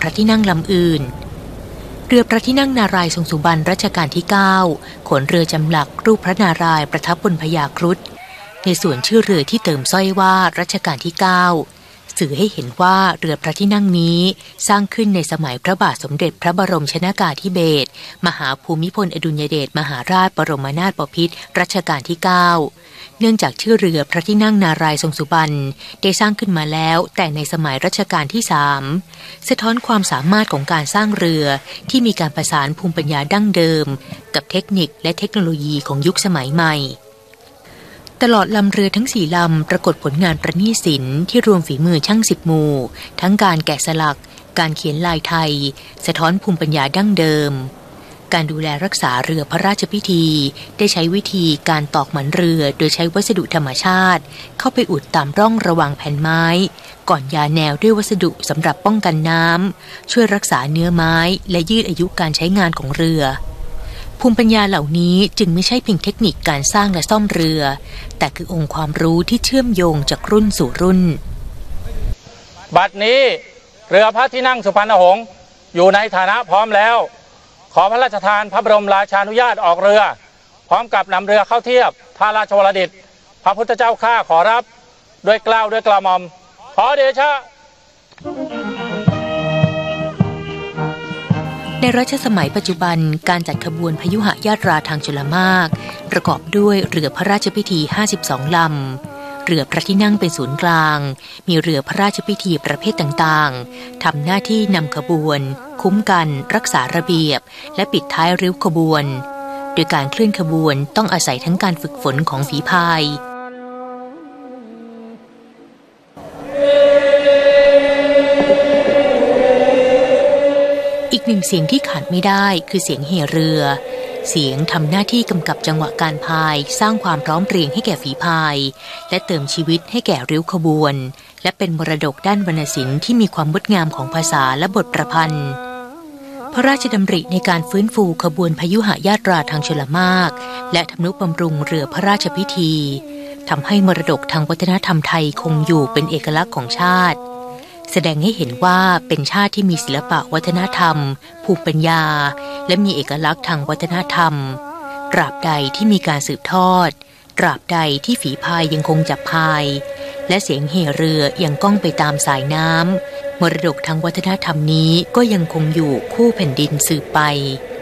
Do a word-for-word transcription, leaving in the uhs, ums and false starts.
ระที่นั่งลำอื่นเรือพระที่นั่งนารายณ์ทรงสุบรรณรัชกาลที่เก้าขนเรือจำหลักรูปพระนารายณ์ประทับบนพญาครุฑในส่วนชื่อเรือที่เติมสร้อยว่ารัชกาลที่เก้าสื่อให้เห็นว่าเรือพระที่นั่งนี้สร้างขึ้นในสมัยพระบาทสมเด็จพระบรมชนกาธิเบศรมหาภูมิพลอดุลยเดชมหาราชบรมนาถบพิตรรัชกาลที่เก้าเนื่องจากชื่อเรือพระที่นั่งนารายณ์ทรงสุบรรณได้สร้างขึ้นมาแล้วแต่ในสมัยรัชกาลที่สามสะท้อนความสามารถของการสร้างเรือที่มีการประสานภูมิปัญญาดั้งเดิมกับเทคนิคและเทคโนโลยีของยุคสมัยใหม่ตลอดลำเรือทั้งสี่ลำปรากฏผลงานประณีตศิลป์ที่รวมฝีมือช่างสิบหมู่ทั้งการแกะสลักการเขียนลายไทยสะท้อนภูมิปัญญาดั้งเดิมการดูแลรักษาเรือพระราชพิธีได้ใช้วิธีการตอกหมันเรือโดยใช้วัสดุธรรมชาติเข้าไปอุดตามร่องระหว่างแผ่นไม้ก่อนยาแนวด้วยวัสดุสำหรับป้องกันน้ำช่วยรักษาเนื้อไม้และยืดอายุการใช้งานของเรือภูมิปัญญาเหล่านี้จึงไม่ใช่เพียงเทคนิคการสร้างและซ่อมเรือแต่คือองค์ความรู้ที่เชื่อมโยงจากรุ่นสู่รุ่นบัดนี้เรือพระที่นั่งสุพรรณหงส์อยู่ในฐานะพร้อมแล้วขอพระราชทานพระบรมราชานุญาตออกเรือพร้อมกับนำเรือเข้าเทียบพระราชวรดิตพระพุทธเจ้าข้าขอรับด้วยเกล้าด้วยกระหม่อมขอเดชะในรัชสมัยปัจจุบันการจัดขบวนพยุหญาตราทางชลมารประกอบด้วยเรือพระราชพิธีห้าสิบสองลำเรือพระที่นั่งเป็นศูนย์กลางมีเรือพระราชพิธีประเภทต่างๆทำหน้าที่นำขบวนคุ้มกันรักษาระเบียบและปิดท้ายริ้วขบวนโดยการเคลื่อนขบวนต้องอาศัยทั้งการฝึกฝนของฝีพายอีกหนึ่งเสียงที่ขาดไม่ได้คือเสียงเห่เรือเสียงทำหน้าที่กำกับจังหวะการพายสร้างความพร้อมเพรียงให้แก่ฝีพายและเติมชีวิตให้แก่ริ้วขบวนและเป็นมรดกด้านวรรณศิลป์ที่มีความงดงามของภาษาและบทประพันธ์พระราชดำริในการฟื้นฟูขบวนพยุหญาตราทางชลมารและทำนุบำรุงเรือพระราชพิธีทำให้มรดกทางวัฒนธรรมไทยคงอยู่เป็นเอกลักษณ์ของชาติแสดงให้เห็นว่าเป็นชาติที่มีศิลปะวัฒนธรรมภูมิปัญญาและมีเอกลักษณ์ทางวัฒนธรรมตราบใดที่มีการสืบทอดตราบใดที่ฝีพายยังคงจับพายและเสียงเห่เรือยังก้องไปตามสายน้ำมรดกทางวัฒนธรรมนี้ก็ยังคงอยู่คู่แผ่นดินสืบไป